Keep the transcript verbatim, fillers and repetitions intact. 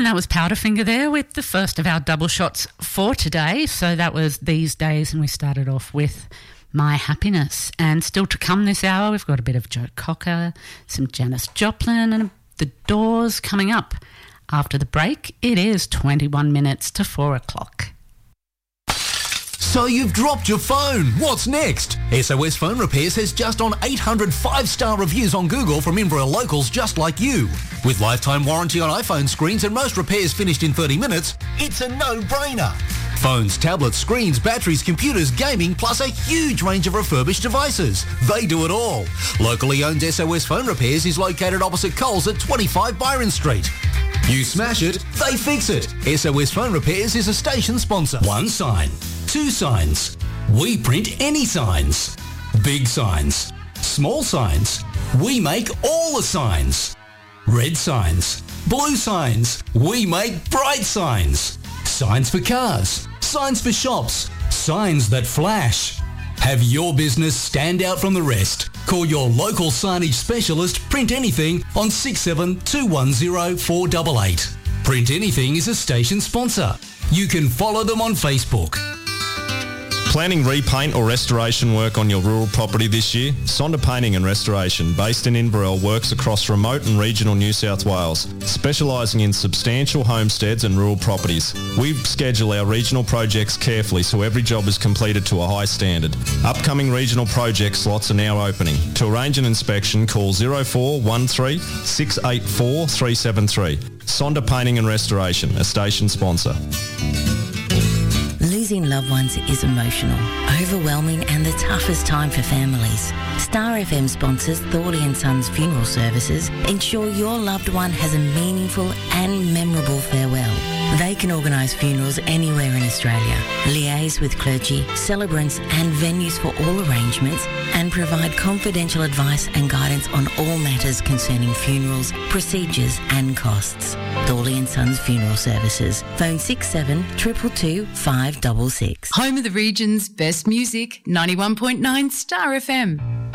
that was Powderfinger there with the first of our double shots for today. So that was These Days, and we started off with My Happiness. And still to come this hour, we've got a bit of Joe Cocker, some Janis Joplin, and The Doors coming up. After the break, it is twenty-one minutes to four o'clock. So you've dropped your phone. What's next? S O S Phone Repairs has just on eight hundred five-star reviews on Google from Inverell locals just like you. With lifetime warranty on iPhone screens and most repairs finished in thirty minutes, it's a no-brainer. Phones, tablets, screens, batteries, computers, gaming, plus a huge range of refurbished devices. They do it all. Locally owned S O S Phone Repairs is located opposite Coles at twenty-five Byron Street. You smash it, they fix it. S O S Phone Repairs is a station sponsor. One sign, two signs. We print any signs. Big signs, small signs. We make all the signs. Red signs, blue signs. We make bright signs. Signs for cars, signs for shops, signs that flash. Have your business stand out from the rest. Call your local signage specialist, Print Anything, on six seven two one zero four eight eight. Print Anything is a station sponsor. You can follow them on Facebook. Planning repaint or restoration work on your rural property this year? Sonder Painting and Restoration, based in Inverell, works across remote and regional New South Wales, specialising in substantial homesteads and rural properties. We schedule our regional projects carefully so every job is completed to a high standard. Upcoming regional project slots are now opening. To arrange an inspection, call zero four one three six eight four three seven three. Sonder Painting and Restoration, a station sponsor. Losing loved ones is emotional, overwhelming and the toughest time for families. Star F M sponsors Thorley and Sons Funeral Services ensure your loved one has a meaningful and memorable farewell. They can organise funerals anywhere in Australia, liaise with clergy, celebrants and venues for all arrangements, and provide confidential advice and guidance on all matters concerning funerals, procedures and costs. Thorley and Sons Funeral Services. Phone six seven two two two five six six. Home of the region's best music, ninety-one point nine Star F M.